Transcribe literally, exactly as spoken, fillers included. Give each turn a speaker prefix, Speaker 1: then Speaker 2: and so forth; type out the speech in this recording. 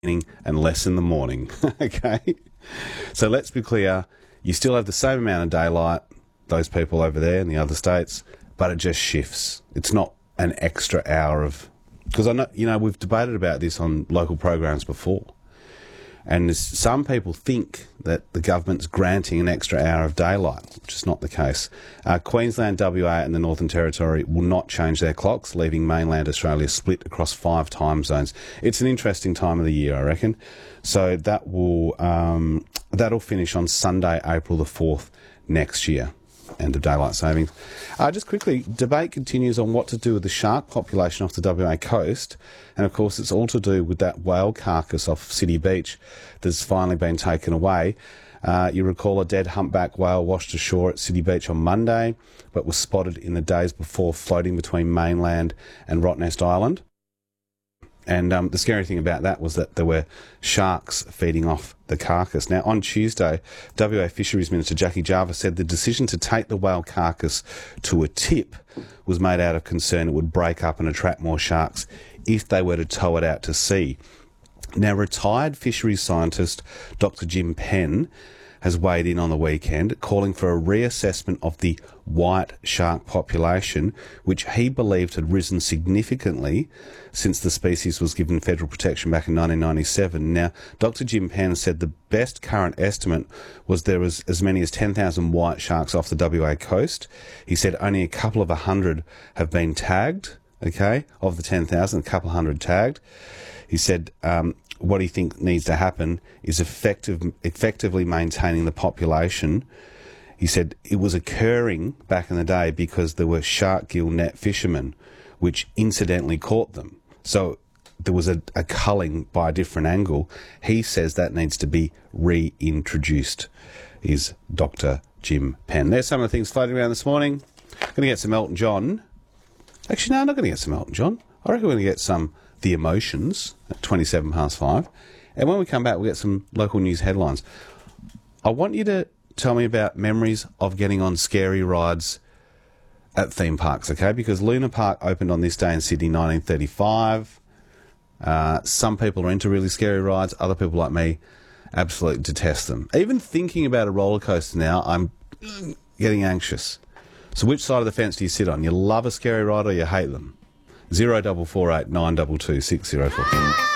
Speaker 1: and less in the morning. Okay? So let's be clear. You still have the same amount of daylight, those people over there in the other states, but it just shifts. It's not an extra hour of... Because I know, you know, we've debated about this on local programs before. And some people think that the government's granting an extra hour of daylight, which is not the case. Uh, Queensland, W A and the Northern Territory will not change their clocks, leaving mainland Australia split across five time zones. It's an interesting time of the year, I reckon. So that will, um, that'll finish on Sunday, April the fourth next year. End of daylight savings. Uh, just quickly, debate continues on what to do with the shark population off the W A coast. And of course, it's all to do with that whale carcass off City Beach that's finally been taken away. Uh, you recall a dead humpback whale washed ashore at City Beach on Monday, but was spotted in the days before floating between mainland and Rottnest Island. And um, the scary thing about that was that there were sharks feeding off the carcass. Now, on Tuesday, W A Fisheries Minister Jackie Jarvis said the decision to take the whale carcass to a tip was made out of concern it would break up and attract more sharks if they were to tow it out to sea. Now, retired fisheries scientist Doctor Jim Penn has weighed in on the weekend, calling for a reassessment of the white shark population, which he believed had risen significantly since the species was given federal protection back in nineteen ninety-seven. Now, Doctor Jim Penn said the best current estimate was there was as many as ten thousand white sharks off the W A coast. He said only a couple of a hundred have been tagged, okay, of the ten thousand, a couple of hundred tagged. He said um, what he thinks needs to happen is effective, effectively maintaining the population. He said it was occurring back in the day because there were shark gill net fishermen, which incidentally caught them. So there was a, a culling by a different angle. He says that needs to be reintroduced, is Doctor Jim Penn. There's some of the things floating around this morning. Going to get some Elton John. Actually, no, I'm not going to get some Elton John. I reckon we're going to get some The Emotions at twenty-seven past five. And when we come back, we'll get some local news headlines. I want you to tell me about memories of getting on scary rides at theme parks, okay? Because Luna Park opened on this day in Sydney, nineteen thirty-five. Uh, some people are into really scary rides. Other people like me absolutely detest them. Even thinking about a roller coaster now, I'm getting anxious. So which side of the fence do you sit on? You love a scary ride or you hate them? Zero double four eight nine two two six zero four.